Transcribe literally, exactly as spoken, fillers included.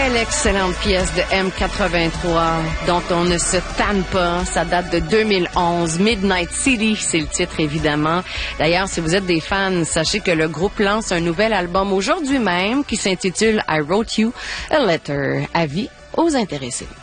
Quelle excellente pièce de M quatre-vingt-trois dont on ne se tanne pas. Ça date de deux mille onze. Midnight City, c'est le titre évidemment. D'ailleurs, si vous êtes des fans, sachez que le groupe lance un nouvel album aujourd'hui même qui s'intitule I Wrote You a Letter. Avis aux intéressés.